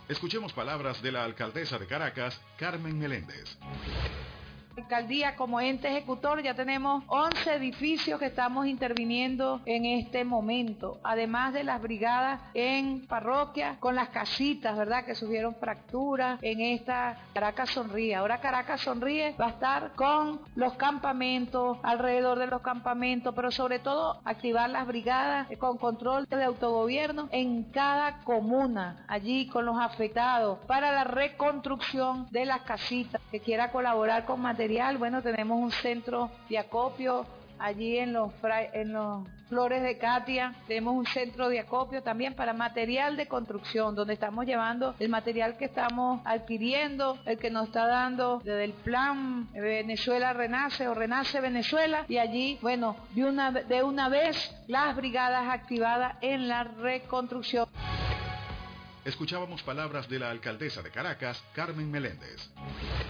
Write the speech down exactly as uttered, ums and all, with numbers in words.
Escuchemos palabras de la alcaldesa de Caracas, Carmen Meléndez. Alcaldía como ente ejecutor ya tenemos once edificios que estamos interviniendo en este momento, además de las brigadas en parroquias con las casitas, ¿verdad? Que sufrieron fracturas en esta Caracas Sonríe. Ahora Caracas Sonríe va a estar con los campamentos, alrededor de los campamentos, pero sobre todo activar las brigadas con control de autogobierno en cada comuna, allí con los afectados, para la reconstrucción de las casitas. Que quiera colaborar con material, bueno, tenemos un centro de acopio allí en los, en los Flores de Katia, tenemos un centro de acopio también para material de construcción, donde estamos llevando el material que estamos adquiriendo, el que nos está dando desde el plan Venezuela Renace o Renace Venezuela, y allí, bueno, de una, de una vez las brigadas activadas en la reconstrucción. Escuchábamos palabras de la alcaldesa de Caracas, Carmen Meléndez.